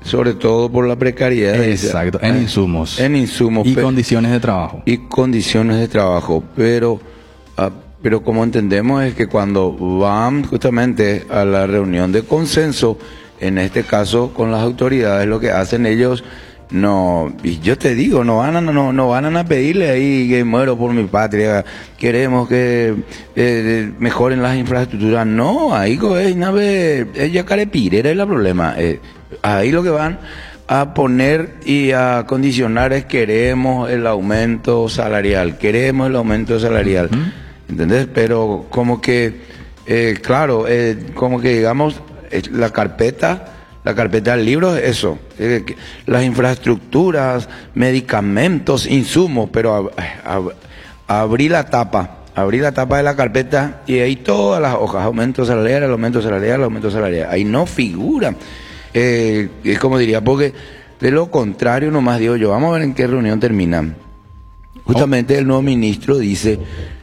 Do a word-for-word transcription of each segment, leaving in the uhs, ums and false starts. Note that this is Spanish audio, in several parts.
sobre todo por la precariedad. Exacto, en insumos. En insumos. Y condiciones de trabajo. Y condiciones de trabajo. Pero, uh, pero como entendemos es que cuando van justamente a la reunión de consenso, en este caso con las autoridades, lo que hacen ellos, no, y yo te digo, no van a, no, no van a pedirle ahí que muero por mi patria, queremos que eh, mejoren las infraestructuras. No, ahí es nave, es yacarepirera es el problema. Eh, ahí lo que van a poner y a condicionar es queremos el aumento salarial, queremos el aumento salarial, uh-huh. ¿Entendés? Pero como que, eh, claro, eh, como que digamos, eh, la carpeta... La carpeta del libro es eso, eh, las infraestructuras, medicamentos, insumos, pero ab, ab, abrí la tapa, abrí la tapa de la carpeta y ahí todas las hojas, aumento salarial, aumento salarial, aumento salarial, ahí no figura, eh, es como diría, porque de lo contrario nomás digo yo, vamos a ver en qué reunión terminan. Justamente el nuevo ministro dice,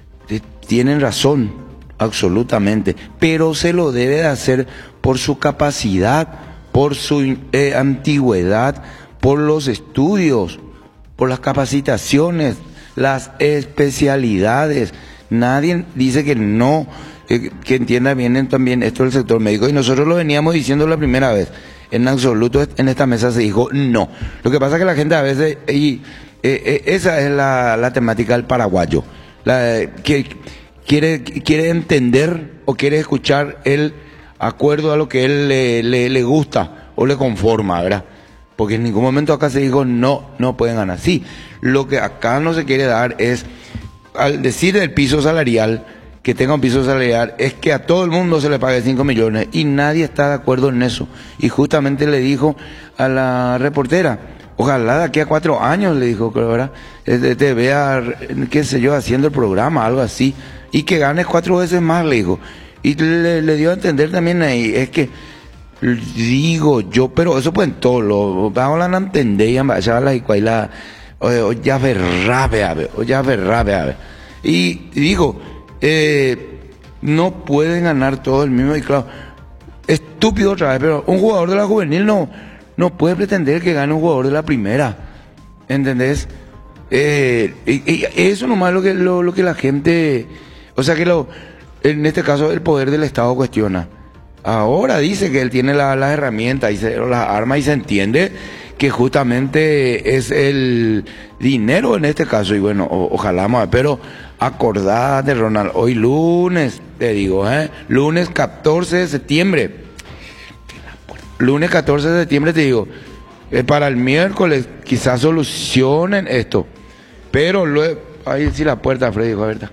tienen razón, absolutamente, pero se lo debe de hacer por su capacidad, por su eh, antigüedad, por los estudios, por las capacitaciones, las especialidades. Nadie dice que no, eh, que entienda bien también esto del sector médico. Y nosotros lo veníamos diciendo la primera vez. En absoluto en esta mesa se dijo no. Lo que pasa es que la gente a veces, y eh, eh, esa es la, la temática del paraguayo, la, que quiere, quiere entender o quiere escuchar el acuerdo a lo que él le, le, le gusta o le conforma, ¿verdad? Porque en ningún momento acá se dijo no, no pueden ganar. Sí, lo que acá no se quiere dar es, al decir el piso salarial, que tenga un piso salarial, es que a todo el mundo se le pague cinco millones y nadie está de acuerdo en eso. Y justamente le dijo a la reportera, ojalá de aquí a cuatro años, le dijo, ¿verdad? Te, te vea, qué sé yo, haciendo el programa, algo así, y que ganes cuatro veces más, le dijo. Y le, le dio a entender también ahí, es que, digo yo, pero eso pues en todo, lo vamos a entender, ya va la igualdad, o ya verrabe, o ya verrabe, y digo, eh, no pueden ganar todo el mismo, y claro, estúpido otra vez, pero un jugador de la juvenil no, no puede pretender que gane un jugador de la primera, ¿entendés? Eh, y, y eso nomás es lo que, lo, lo que la gente, o sea que lo... En este caso, el poder del Estado cuestiona. Ahora dice que él tiene la, las herramientas y se, las armas y se entiende que justamente es el dinero en este caso. Y bueno, o, ojalá más, pero acordate, Ronald, hoy lunes, te digo, ¿eh? Lunes catorce de septiembre. Lunes catorce de septiembre te digo, eh, para el miércoles quizás solucionen esto. Pero luego, ahí sí la puerta, Freddy, dijo, ¿verdad?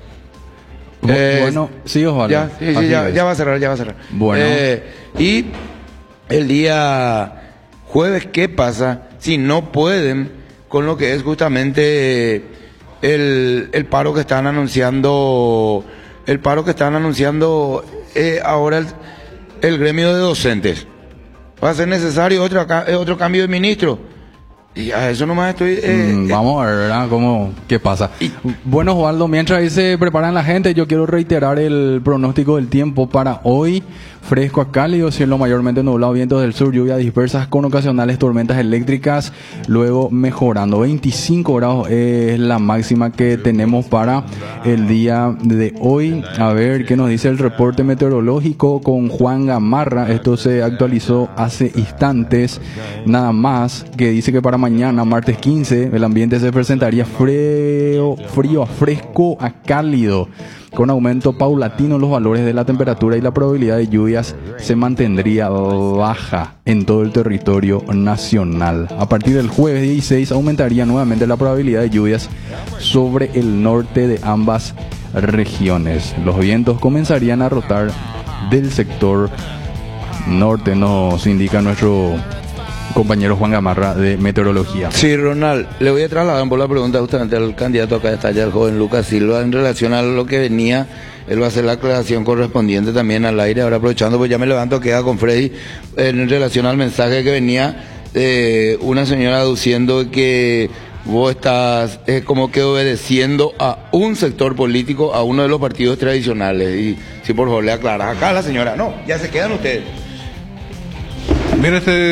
Eh, bueno, sí, Osvaldo. Ya, sí, sí, ya, ya va a cerrar, ya va a cerrar. Bueno. Eh, y el día jueves, ¿qué pasa si no pueden con lo que es justamente el, el paro que están anunciando, el paro que están anunciando eh, ahora el, el gremio de docentes? Va a ser necesario otro, otro cambio de ministro. Y a eso nomás estoy... Eh, mm, vamos a ver, ¿verdad? ¿Cómo, ¿Qué pasa? Y, bueno, Osvaldo, mientras ahí se preparan la gente, yo quiero reiterar el pronóstico del tiempo para hoy. Fresco a cálido, cielo mayormente nublado, vientos del sur, lluvias dispersas con ocasionales tormentas eléctricas, luego mejorando. veinticinco grados es la máxima que tenemos para el día de hoy. A ver qué nos dice el reporte meteorológico con Juan Gamarra. Esto se actualizó hace instantes, nada más, que dice que para mañana, martes quince, el ambiente se presentaría frío, frío a fresco a cálido, con aumento paulatino en los valores de la temperatura, y la probabilidad de lluvias se mantendría baja en todo el territorio nacional. A partir del jueves dieciséis aumentaría nuevamente la probabilidad de lluvias sobre el norte de ambas regiones. Los vientos comenzarían a rotar del sector norte, nos indica nuestro compañero Juan Gamarra de Meteorología. Sí, Ronald, le voy a trasladar por la pregunta justamente al candidato acá está ya el joven Lucas Silva en relación a lo que venía. Él va a hacer la aclaración correspondiente también al aire. Ahora aprovechando, pues ya me levanto, queda con Freddy en relación al mensaje que venía eh, una señora aduciendo que vos estás eh, como que obedeciendo a un sector político, a uno de los partidos tradicionales. Y si por favor le aclaras acá a la señora, no, ya se quedan ustedes. Mire, este